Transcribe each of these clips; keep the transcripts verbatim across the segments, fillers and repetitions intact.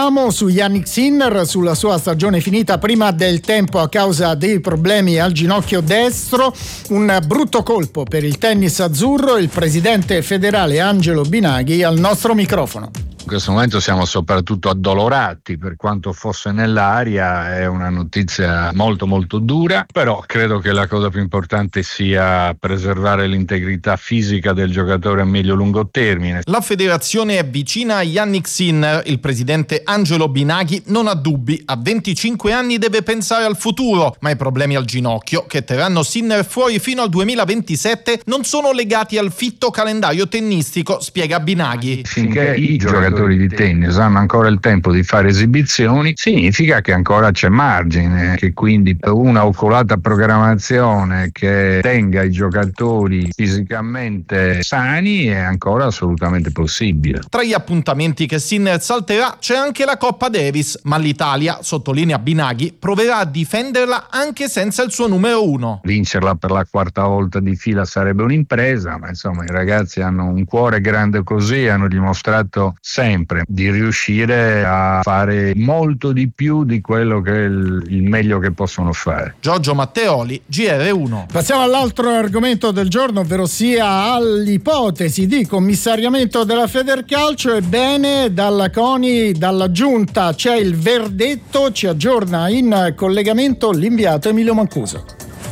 Torniamo su Jannik Sinner, sulla sua stagione finita prima del tempo a causa dei problemi al ginocchio destro. Un brutto colpo per il tennis azzurro. Il presidente federale Angelo Binaghi al nostro microfono. In questo momento siamo soprattutto addolorati, per quanto fosse nell'aria, è una notizia molto molto dura, però credo che la cosa più importante sia preservare l'integrità fisica del giocatore a medio-lungo termine. La federazione è vicina a Jannik Sinner, il presidente Angelo Binaghi non ha dubbi, a venticinque anni deve pensare al futuro, ma i problemi al ginocchio, che terranno Sinner fuori fino al duemilaventisette, non sono legati al fitto calendario tennistico, spiega Binaghi. Finché i giocatori di tennis hanno ancora il tempo di fare esibizioni, significa che ancora c'è margine, che quindi una oculata programmazione che tenga i giocatori fisicamente sani è ancora assolutamente possibile. Tra gli appuntamenti che Sinner salterà c'è anche la Coppa Davis, ma l'Italia, sottolinea Binaghi, proverà a difenderla anche senza il suo numero uno. Vincerla per la quarta volta di fila sarebbe un'impresa, ma insomma i ragazzi hanno un cuore grande così, hanno dimostrato sempre di riuscire a fare molto di più di quello che è il, il meglio che possono fare. Giorgio Matteoli, G R uno. Passiamo all'altro argomento del giorno, ovvero sia all'ipotesi di commissariamento della Federcalcio. Ebbene, dalla CONI, dalla giunta c'è il verdetto, ci aggiorna in collegamento l'inviato Emilio Mancuso.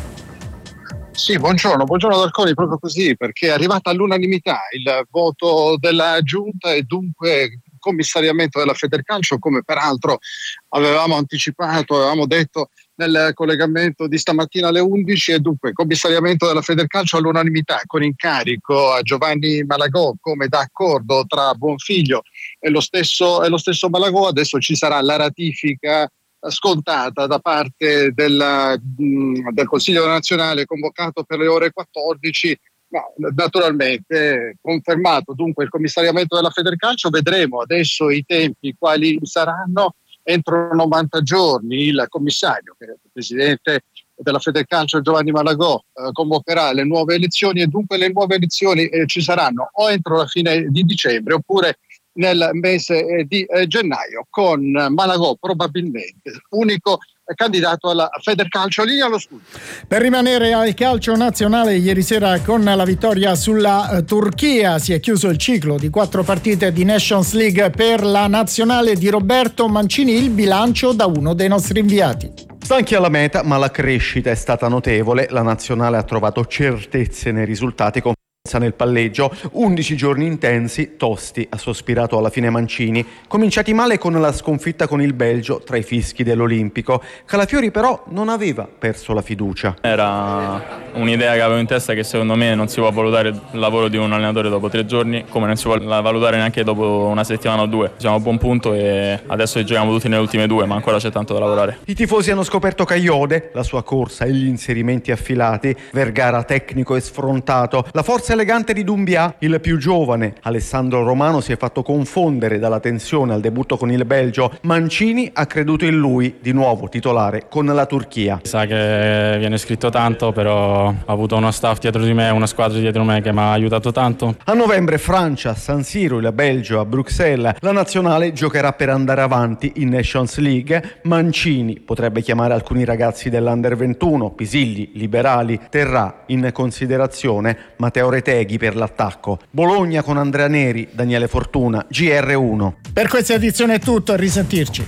Sì, buongiorno, buongiorno dal CONI, proprio così, perché è arrivata all'unanimità il voto della giunta e dunque commissariamento della Federcalcio, come peraltro avevamo anticipato, avevamo detto nel collegamento di stamattina alle undici, e dunque commissariamento della Federcalcio all'unanimità con incarico a Giovanni Malagò come d'accordo tra Bonfiglio e lo stesso, e lo stesso Malagò. Adesso ci sarà la ratifica scontata da parte della, del Consiglio nazionale convocato per le ore quattordici, ma naturalmente confermato dunque il commissariamento della Federcalcio. Vedremo adesso i tempi quali saranno. Entro novanta giorni il commissario, che è il presidente della Federcalcio Giovanni Malagò, eh, convocherà le nuove elezioni, e dunque le nuove elezioni eh, ci saranno o entro la fine di dicembre oppure nel mese di eh, gennaio, con Malagò probabilmente unico candidato alla Federcalcio. Linea allo studio. Per rimanere al calcio nazionale, ieri sera con la vittoria sulla uh, Turchia si è chiuso il ciclo di quattro partite di Nations League per la nazionale di Roberto Mancini. Il bilancio da uno dei nostri inviati. Stanchi alla meta, ma la crescita è stata notevole. La nazionale ha trovato certezze nei risultati, con nel palleggio. undici giorni intensi, tosti, ha sospirato alla fine Mancini, cominciati male con la sconfitta con il Belgio tra i fischi dell'Olimpico. Calafiori però non aveva perso la fiducia. Era un'idea che avevo in testa, che secondo me non si può valutare il lavoro di un allenatore dopo tre giorni, come non si può valutare neanche dopo una settimana o due. Siamo a buon punto e adesso giochiamo tutti nelle ultime due, ma ancora c'è tanto da lavorare. I tifosi hanno scoperto Caiode, la sua corsa e gli inserimenti affilati, Vergara tecnico e sfrontato, la forza elegante di Doumbia, il più giovane. Alessandro Romano si è fatto confondere dalla tensione al debutto con il Belgio. Mancini ha creduto in lui, di nuovo titolare con la Turchia. Sa che viene scritto tanto, però ho avuto uno staff dietro di me, una squadra dietro me che mi ha aiutato tanto. A novembre Francia, San Siro, il Belgio a Bruxelles. La nazionale giocherà per andare avanti in Nations League. Mancini potrebbe chiamare alcuni ragazzi dell'Under ventuno, Pisilli, Liberali, terrà in considerazione Matteo Reteghi per l'attacco. Bologna con Andrea Neri, Daniele Fortuna, G R uno. Per questa edizione è tutto, a risentirci.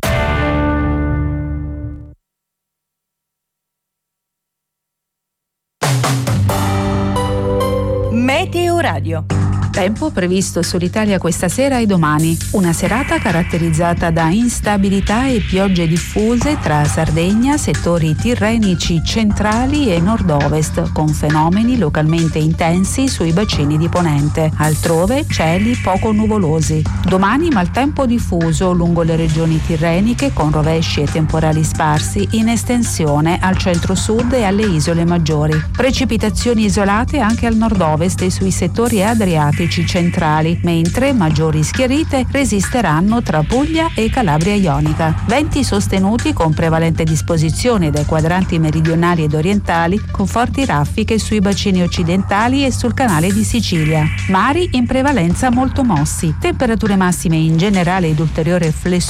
Meteo Radio. Tempo previsto sull'Italia questa sera e domani. Una serata caratterizzata da instabilità e piogge diffuse tra Sardegna, settori tirrenici centrali e nord-ovest, con fenomeni localmente intensi sui bacini di ponente. Altrove cieli poco nuvolosi. Domani maltempo diffuso lungo le regioni tirreniche, con rovesci e temporali sparsi in estensione al centro-sud e alle isole maggiori. Precipitazioni isolate anche al nord-ovest e sui settori adriatici centrali, mentre maggiori schiarite resisteranno tra Puglia e Calabria Ionica. Venti sostenuti con prevalente disposizione dai quadranti meridionali ed orientali, con forti raffiche sui bacini occidentali e sul canale di Sicilia. Mari in prevalenza molto mossi. Temperature massime in generale ed ulteriore flessione